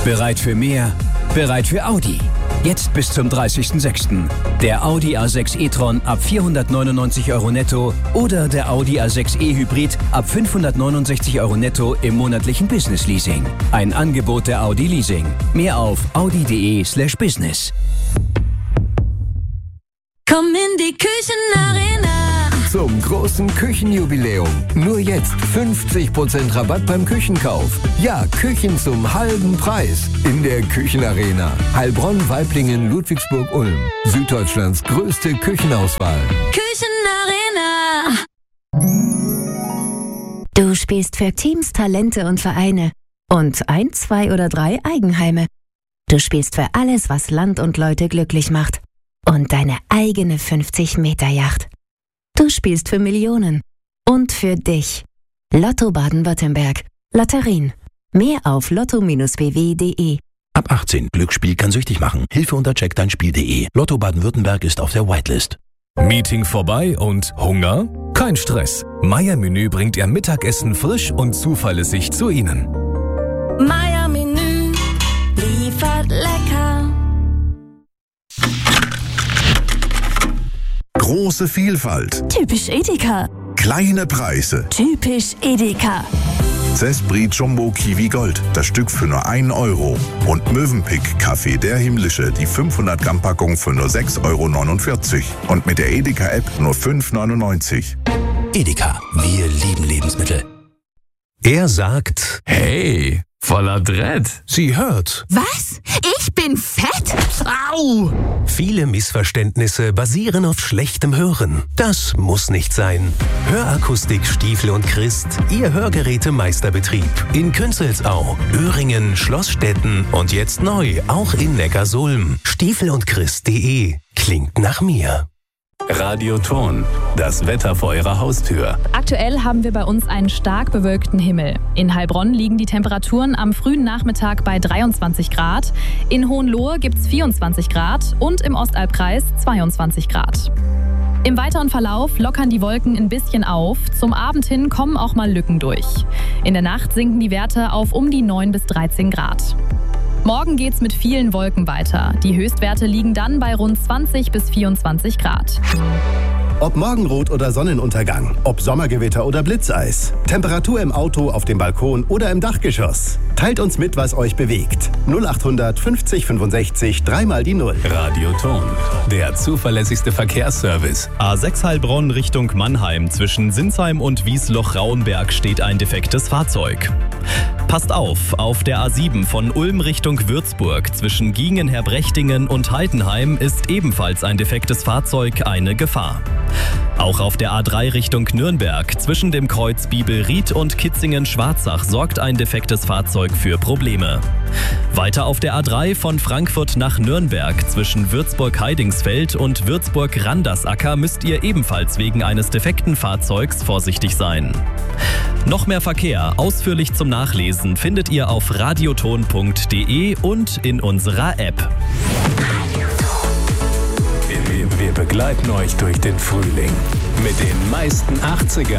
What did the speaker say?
Bereit für mehr? Bereit für Audi. Jetzt bis zum 30.06. Der Audi A6 e-tron ab 499 € netto oder der Audi A6 e-Hybrid ab 569 € netto im monatlichen Business Leasing. Ein Angebot der Audi Leasing. Mehr auf audi.de/business. Komm in die Küchenarena. Zum großen Küchenjubiläum. Nur jetzt 50% Rabatt beim Küchenkauf. Ja, Küchen zum halben Preis. In der Küchenarena. Heilbronn, Waiblingen, Ludwigsburg, Ulm. Süddeutschlands größte Küchenauswahl. Küchenarena. Du spielst für Teams, Talente und Vereine. Und 1, 2 oder 3 Eigenheime. Du spielst für alles, was Land und Leute glücklich macht. Und deine eigene 50-Meter-Yacht. Du spielst für Millionen. Und für dich. Lotto Baden-Württemberg. Lotterien. Mehr auf lotto-bw.de. Ab 18. Glücksspiel kann süchtig machen. Hilfe unter checkdeinspiel.de. Lotto Baden-Württemberg ist auf der Whitelist. Meeting vorbei und Hunger? Kein Stress. Meier Menü bringt Ihr Mittagessen frisch und zuverlässig zu Ihnen. Meier Menü liefert lecker. Große Vielfalt. Typisch Edeka. Kleine Preise. Typisch Edeka. Zesprit Jumbo Kiwi Gold. Das Stück für nur 1 €. Und Mövenpick Kaffee der Himmlische. Die 500 Gramm Packung für nur 6,49 €. Und mit der Edeka App nur 5,99 €. Edeka. Wir lieben Lebensmittel. Er sagt, hey, voller Dread. Sie hört. Was? Ich bin fett? Au! Viele Missverständnisse basieren auf schlechtem Hören. Das muss nicht sein. Hörakustik Stiefel und Christ, Ihr Hörgerätemeisterbetrieb. In Künzelsau, Öhringen, Schlossstetten und jetzt neu, auch in Neckarsulm. Stiefel-und-Christ.de. Klingt nach mir. Radioton, das Wetter vor Ihrer Haustür. Aktuell haben wir bei uns einen stark bewölkten Himmel. In Heilbronn liegen die Temperaturen am frühen Nachmittag bei 23 Grad. In Hohenlohe gibt es 24 Grad und im Ostalbkreis 22 Grad. Im weiteren Verlauf lockern die Wolken ein bisschen auf. Zum Abend hin kommen auch mal Lücken durch. In der Nacht sinken die Werte auf um die 9 bis 13 Grad. Morgen geht's mit vielen Wolken weiter. Die Höchstwerte liegen dann bei rund 20 bis 24 Grad. Ob Morgenrot oder Sonnenuntergang, ob Sommergewitter oder Blitzeis, Temperatur im Auto, auf dem Balkon oder im Dachgeschoss. Teilt uns mit, was euch bewegt. 0800 50 65 3 mal die 0. Radioton, der zuverlässigste Verkehrsservice. A6 Heilbronn Richtung Mannheim. Zwischen Sinsheim und Wiesloch-Rauenberg steht ein defektes Fahrzeug. Passt auf der A7 von Ulm Richtung Würzburg zwischen Giengen-Herbrechtingen und Heidenheim ist ebenfalls ein defektes Fahrzeug eine Gefahr. Auch auf der A3 Richtung Nürnberg zwischen dem Kreuz Bibelried und Kitzingen-Schwarzach sorgt ein defektes Fahrzeug für Probleme. Weiter auf der A3 von Frankfurt nach Nürnberg zwischen Würzburg-Heidingsfeld und Würzburg-Randersacker müsst ihr ebenfalls wegen eines defekten Fahrzeugs vorsichtig sein. Noch mehr Verkehr ausführlich zum Nachlesen findet ihr auf radioton.de und in unserer App. Wir begleiten euch durch den Frühling mit den meisten 80er